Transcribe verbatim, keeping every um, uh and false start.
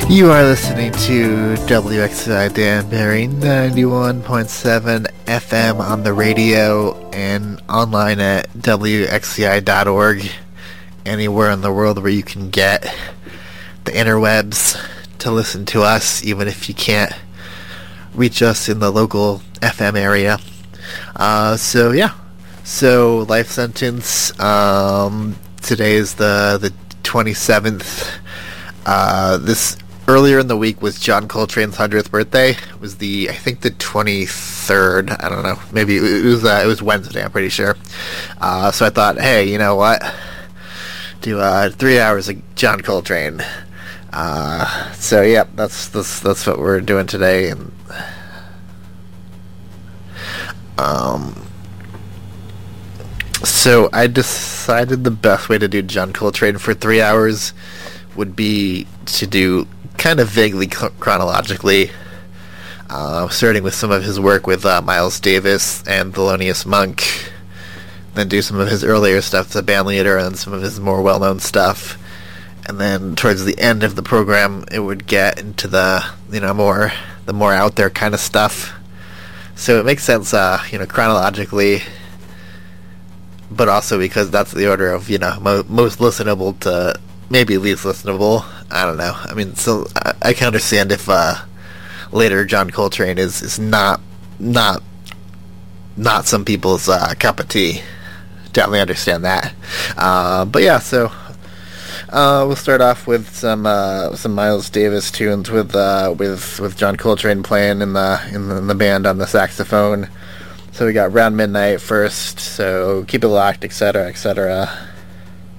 You are listening to W X I Danbury ninety-one point seven F M on the radio and online at W X C I dot org. Anywhere in the world where you can get the interwebs to listen to us, even if you can't reach us in the local F M area. Uh, so yeah, so Life Sentence. Um, today is the the twenty-seventh. Uh, this earlier in the week was John Coltrane's hundredth birthday. It was the I think the twenty-third. I don't know. Maybe it was uh, it was Wednesday. I'm pretty sure. Uh, so I thought, hey, you know what? Do uh, three hours of John Coltrane. Uh, so yeah, that's that's that's what we're doing today. And um, so I decided the best way to do John Coltrane for three hours would be to do kind of vaguely chronologically, uh, starting with some of his work with uh, Miles Davis and Thelonious Monk, then do some of his earlier stuff as a band leader and some of his more well-known stuff, and then towards the end of the program it would get into the, you know, more the more out there kind of stuff. So it makes sense, uh, you know, chronologically, but also because that's the order of, you know, mo- most listenable to maybe least listenable. I don't know. I mean, so I, I can understand if uh, later John Coltrane is, is not not not some people's uh, cup of tea. Definitely understand that. Uh, but yeah, so uh, we'll start off with some uh, some Miles Davis tunes with uh, with with John Coltrane playing in the in the, in the band on the saxophone. So we got Round Midnight first. So Keep It Locked, et cetera, et cetera.